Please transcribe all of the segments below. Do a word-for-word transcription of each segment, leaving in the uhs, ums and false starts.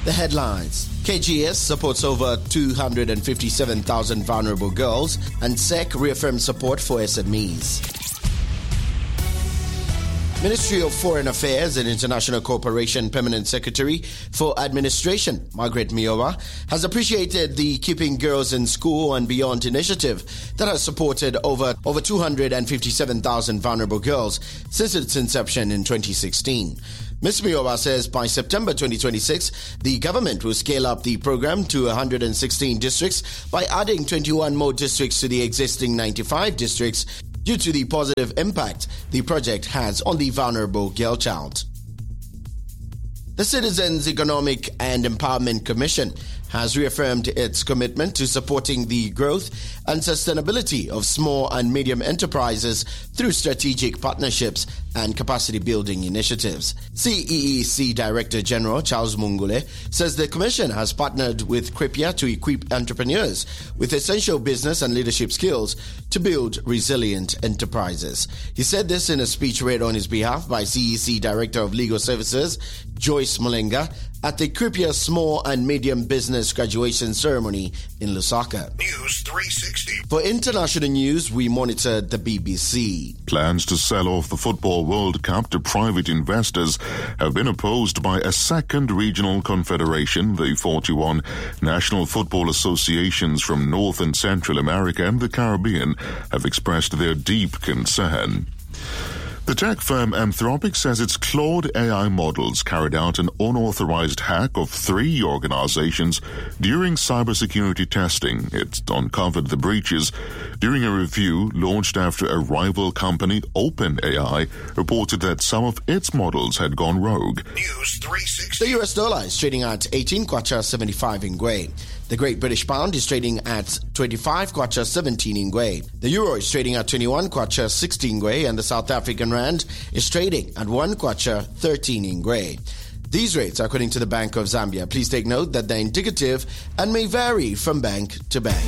The headlines. K G S supports over two hundred fifty-seven thousand vulnerable girls, and S E C reaffirms support for S M Es. Ministry of Foreign Affairs and International Cooperation Permanent Secretary for Administration, Margaret Miowa, has appreciated the Keeping Girls in School and Beyond initiative that has supported over, over two hundred fifty-seven thousand vulnerable girls since its inception in twenty sixteen. Miz Miowa says by September twenty twenty-six, the government will scale up the program to one hundred sixteen districts by adding twenty-one more districts to the existing ninety-five districts due to the positive impact the project has on the vulnerable girl child. The Citizens Economic and Empowerment Commission has reaffirmed its commitment to supporting the growth and sustainability of small and medium enterprises through strategic partnerships and capacity building initiatives. C E E C Director General Charles Mungule says the Commission has partnered with Cripia to equip entrepreneurs with essential business and leadership skills to build resilient enterprises. He said this in a speech read on his behalf by C E E C Director of Legal Services Joyce Mulenga at the Cripia Small and Medium Business Graduation Ceremony in Lusaka. News three sixty. For international news, we monitored the B B C. Plans to sell off the Football World Cup to private investors have been opposed by a second regional confederation, the forty-one National Football Associations from North and Central America and the Caribbean have expressed their deep concern. The tech firm Anthropic says its Claude A I models carried out an unauthorized hack of three organizations during cybersecurity testing. It uncovered the breaches during a review launched after a rival company, OpenAI, reported that some of its models had gone rogue. News three sixty. The U S dollar is trading at eighteen kwacha seventy-five in Gwei. The Great British Pound is trading at twenty-five kwacha seventeen in Gwei. The Euro is trading at twenty-one kwacha sixteen in Gwei, and the South African Rand is trading at one kwacha thirteen in Gwei. These rates are according to the Bank of Zambia. Please take note that they're indicative and may vary from bank to bank.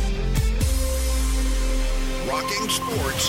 Rocking Sports.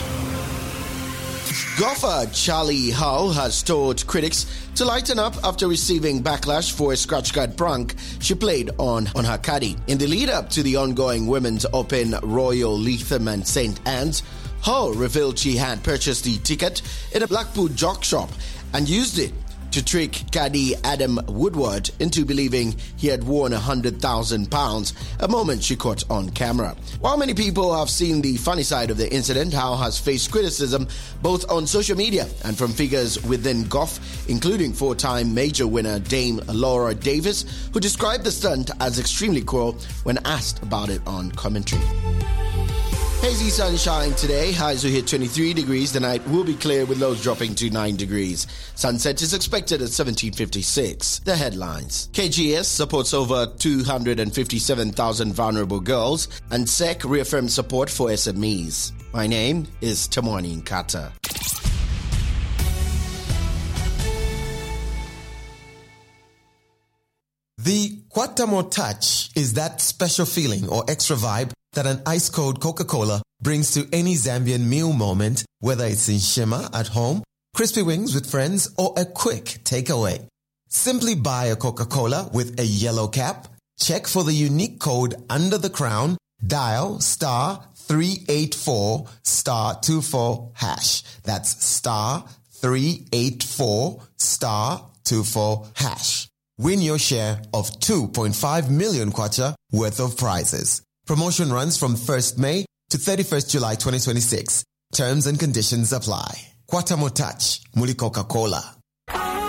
Golfer Charlie Howe has told critics to lighten up after receiving backlash for a scratch card prank she played on, on her caddy. In the lead-up to the ongoing Women's Open Royal Lytham and Saint Anne's, Howe revealed she had purchased the ticket in a Blackpool jock shop and used it to trick caddy Adam Woodward into believing he had won one hundred thousand pounds, a moment she caught on camera. While many people have seen the funny side of the incident, Howe has faced criticism both on social media and from figures within golf, including four-time major winner Dame Laura Davis, who described the stunt as extremely cruel when asked about it on commentary. Hazy sunshine today. Highs will hit twenty-three degrees. The night will be clear with lows dropping to nine degrees. Sunset is expected at seventeen fifty-six. The headlines. K G S supports over two hundred fifty-seven thousand vulnerable girls, and S E C reaffirms support for S M Es. My name is Tamwani Nkata. The Quatamo Touch is that special feeling or extra vibe that an ice-cold Coca-Cola brings to any Zambian meal moment, whether it's in Shima at home, crispy wings with friends, or a quick takeaway. Simply buy a Coca-Cola with a yellow cap, check for the unique code under the crown, dial star three eight four star two four hash. That's star three eight four star two four hash. Win your share of two point five million kwacha worth of prizes. Promotion runs from first May to thirty-first July twenty twenty-six. Terms and conditions apply. Quatamo Touch, Muli Coca-Cola.